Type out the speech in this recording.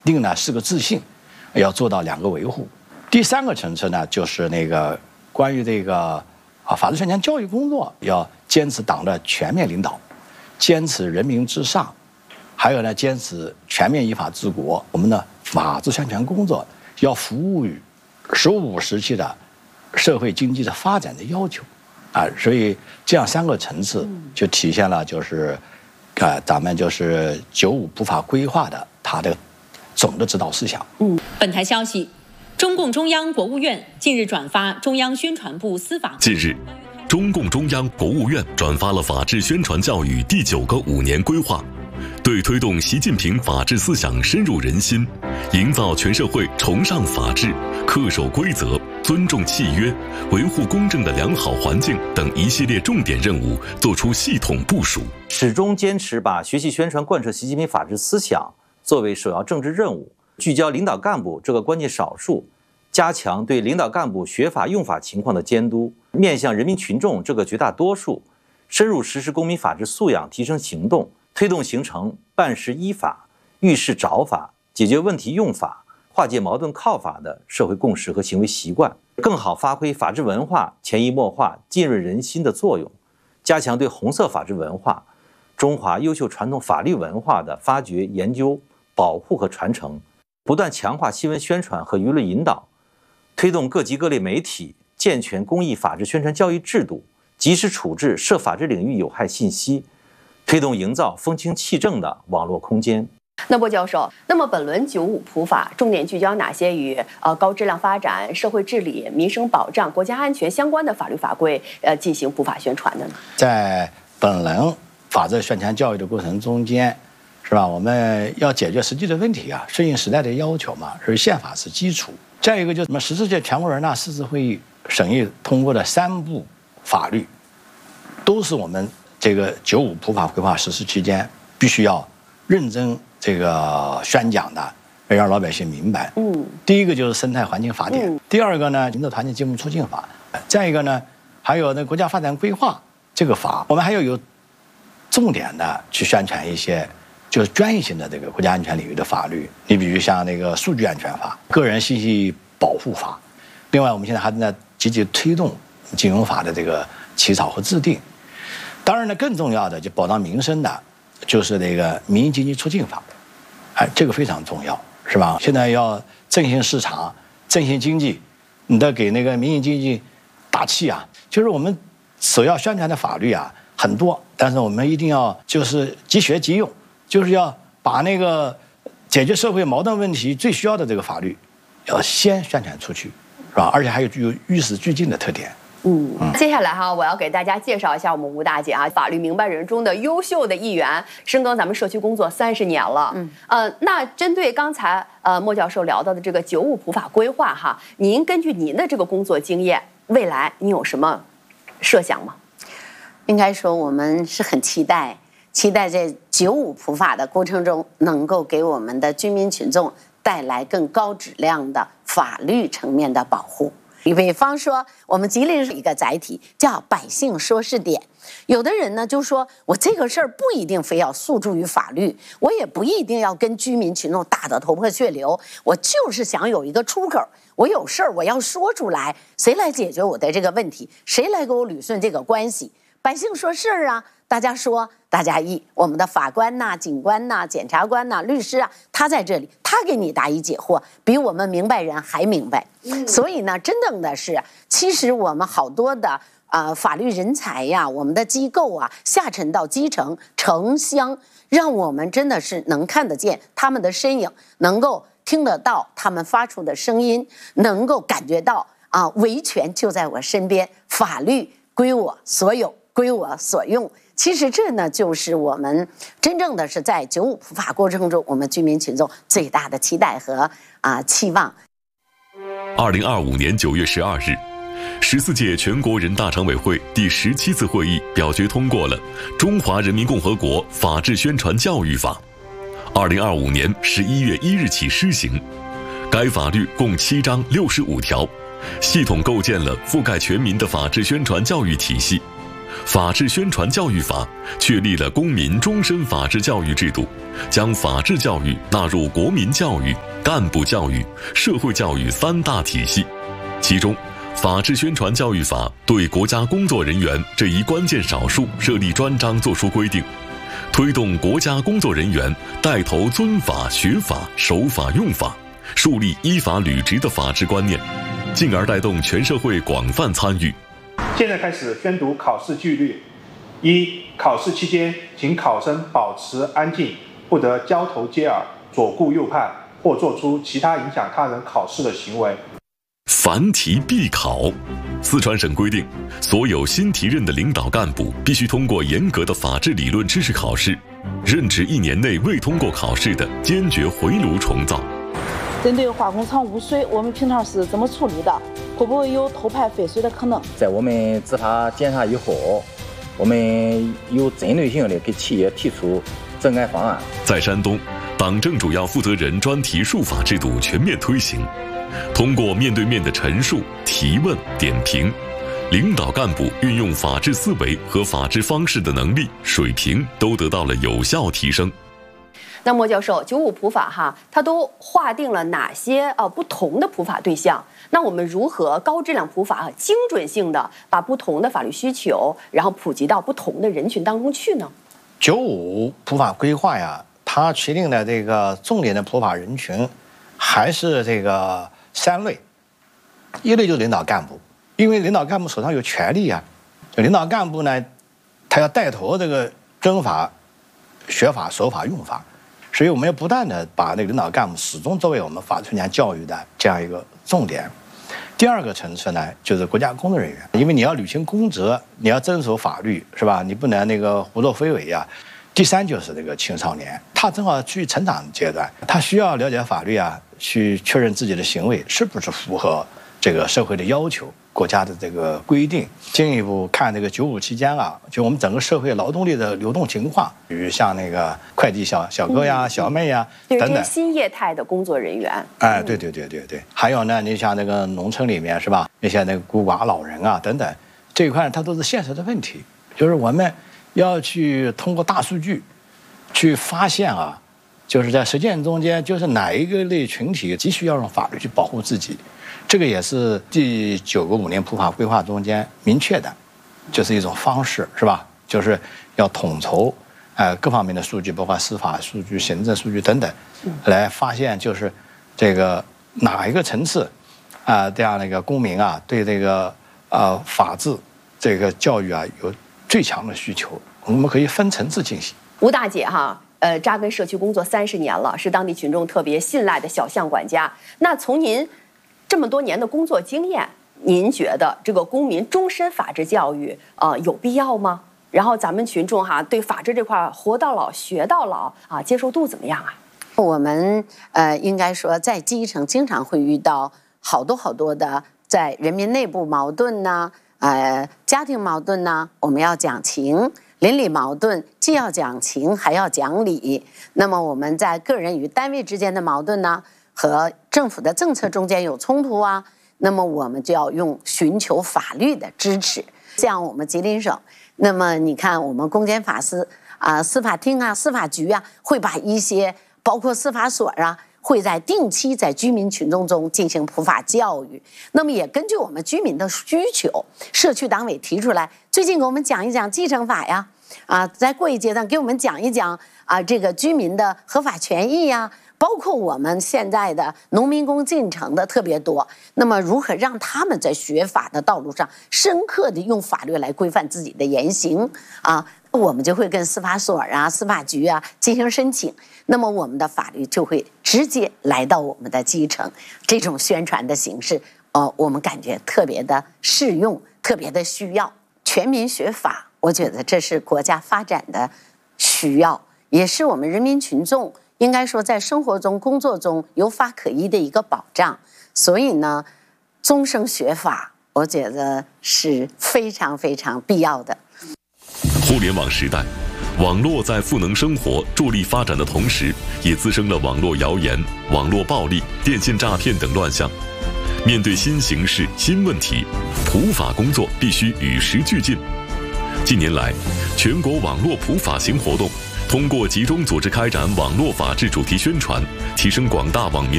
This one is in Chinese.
另呢是个自信，要做到2个维护。第3个层次呢，就是那个关于这个法治宣传教育工作，要坚持党的全面领导，坚持人民至上，还有呢坚持全面依法治国。我们的法治宣传工作要服务于15时期的社会经济的发展的要求啊，所以这样3个层次就体现了就是咱们就是95普法规划的它的总的指导思想。 本台消息，中共中央国务院近日转发中央宣传部司法。 近日，中共中央国务院转发了法治宣传教育第9个5年规划，对推动习近平法治思想深入人心，营造全社会崇尚法治、恪守规则、尊重契约、维护公正的良好环境等一系列重点任务作出系统部署， 始终坚持把学习宣传贯彻习近平法治思想作为首要政治任务，聚焦领导干部这个关键少数，加强对领导干部学法用法情况的监督，面向人民群众这个绝大多数，深入实施公民法治素养提升行动，推动形成办事依法、遇事找法、解决问题用法、化解矛盾靠法的社会共识和行为习惯，更好发挥法治文化潜移默化、浸润人心的作用，加强对红色法治文化、中华优秀传统法律文化的发掘、研究、保护和传承，不断强化新闻宣传和舆论引导，推动各级各类媒体健全公益法治宣传教育制度，及时处置涉法治领域有害信息，推动营造风清气正的网络空间。 那莫教授，那么本轮95普法重点聚焦哪些与高质量发展、社会治理、民生保障、国家安全相关的法律法规进行普法宣传的呢？ 在本轮法治宣传教育的过程中间，是吧？我们要解决实际的问题啊，顺应时代的要求嘛，所以宪法是基础。再一个就是什么？14届全国人大四次会议审议通过的3部法律，都是我们这个95普法规划实施期间必须要认真这个宣讲的，要让老百姓明白。第一个就是生态环境法典，第2个呢，营造团结进步促进法，再一个呢，还有那国家发展规划这个法，我们还要有重点的去宣传一些就是专业性的这个国家安全领域的法律。你比如像那个数据安全法、个人信息保护法，另外我们现在还在积极推动金融法的这个起草和制定。当然呢，更重要的就保障民生的，就是那个民营经济促进法，这个非常重要，是吧？现在要振兴市场、振兴经济，你得给那个民营经济打气啊。就是我们首要宣传的法律啊很多，但是我们一定要就是即学即用，就是要把那个解决社会矛盾问题最需要的这个法律，要先宣传出去，是吧？而且还有具有与时俱进的特点。 接下来我要给大家介绍一下我们吴大姐法律明白人中的优秀的一员，深耕咱们社区工作30年了。那针对刚才莫教授聊到的这个95普法规划您根据您的这个工作经验，未来你有什么设想吗？ 应该说我们是很期待在95普法的过程中，能够给我们的居民群众带来更高质量的法律层面的保护。比方说，我们吉林是一个载体，叫百姓说事点。有的人呢就说，我这个事儿不一定非要诉诸于法律，我也不一定要跟居民群众打得头破血流，我就是想有一个出口，我有事儿我要说出来，谁来解决我的这个问题？谁来给我捋顺这个关系？百姓说事儿啊，大家说大家议，我们的法官呐、警官呐、检察官呐、律师啊，他在这里，他给你答疑解惑，比我们明白人还明白。所以呢，真正的是，其实我们好多的法律人才呀，我们的机构啊，下沉到基层城乡，让我们真的是能看得见他们的身影，能够听得到他们发出的声音，能够感觉到维权就在我身边，法律归我所有，归我所用。其实这呢，就是我们真正的是在95普法过程中，我们居民群众最大的期待和期望。 2025年9月12日，14届全国人大常委会第17次会议表决通过了《中华人民共和国法治宣传教育法》，2025年11月1日起施行。该法律共7章65条，系统构建了覆盖全民的法治宣传教育体系， 法治宣传教育法确立了公民终身法治教育制度，将法治教育纳入国民教育、干部教育、社会教育3大体系。其中，法治宣传教育法对国家工作人员这一关键少数设立专章作出规定，推动国家工作人员带头尊法、学法、守法、用法，树立依法履职的法治观念，进而带动全社会广泛参与。 现在开始宣读考试纪律。1、考试期间，请考生保持安静，不得交头接耳、左顾右盼或做出其他影响他人考试的行为。 凡题必考。四川省规定，所有新提任的领导干部必须通过严格的法治理论知识考试，任职1年内未通过考试的，坚决回炉重造。 针对化工厂污水，我们平常是怎么处理的？会不会有偷排废水的可能？ 在我们执法检查以后，我们有针对性的给企业提出整改方案。 在山东，党政主要负责人专题述法制度全面推行，通过面对面的陈述、提问、点评，领导干部运用法治思维和法治方式的能力、水平都得到了有效提升。 那莫教授，95普法它都划定了哪些不同的普法对象？那我们如何高质量普法和精准性的把不同的法律需求，然后普及到不同的人群当中去呢 ？95普法规划呀，它确定的这个重点的普法人群，还是这个3类。一类就是领导干部，因为领导干部手上有权力啊，领导干部呢，他要带头这个遵法、学法、守法、用法。所以我们要不断的把那个领导干部始终作为我们法治宣传教育的这样一个重点。第2个层次呢，就是国家工作人员，因为你要履行公责，你要遵守法律，是吧？你不能那个胡作非为啊。第3就是这个青少年，他正好处于成长阶段，他需要了解法律啊，去确认自己的行为是不是符合这个社会的要求、国家的这个规定。进一步看这个95期间啊，就我们整个社会劳动力的流动情况，比如像那个快递小哥呀、小妹呀等等， 这些新业态的工作人员。 哎，对。还有呢，你像那个农村里面是吧？那些那个孤寡老人啊等等，这一块它都是现实的问题，就是我们要去通过大数据去发现啊，就是在实践中间，就是哪一个类群体急需要用法律去保护自己。这个也是第9个5年普法规划中间明确的，就是一种方式，是吧？就是要统筹各方面的数据，包括司法数据、行政数据等等，来发现就是这个哪一个层次这样的一个公民啊，对这个法治这个教育啊有最强的需求，我们可以分层次进行。 吴大姐扎根社区工作30年了，是当地群众特别信赖的小项管家。那从您这么多年的工作经验，您觉得这个公民终身法治教育有必要吗？然后咱们群众对法治这块活到老学到老接受度怎么样啊？ 我们应该说在基层经常会遇到好多的在人民内部矛盾呐，家庭矛盾呐，我们要讲情。邻里矛盾既要讲情还要讲理。那么我们在个人与单位之间的矛盾呢，和政府的政策中间有冲突啊，那么我们就要寻求法律的支持。像我们吉林省，那么你看我们公检法司司法厅啊、司法局啊，会把一些包括司法所啊，会在定期在居民群众中进行普法教育。那么也根据我们居民的需求，社区党委提出来，最近给我们讲一讲继承法呀，再过一阶段给我们讲一讲这个居民的合法权益呀，包括我们现在的农民工进城的特别多。那么如何让他们在学法的道路上深刻的用法律来规范自己的言行我们就会跟司法所司法局进行申请，那么我们的法律就会直接来到我们的基层。这种宣传的形式我们感觉特别的适用，特别的需要。全民学法，我觉得这是国家发展的需要，也是我们人民群众应该说在生活中、工作中有法可依的一个保障。所以呢，终生学法，我觉得是非常非常必要的。 互联网时代，网络在赋能生活、助力发展的同时，也滋生了网络谣言、网络暴力、电信诈骗等乱象。面对新形势、新问题，普法工作必须与时俱进。 近年来，全国网络普法行活动通过集中组织开展网络法治主题宣传，提升广大网民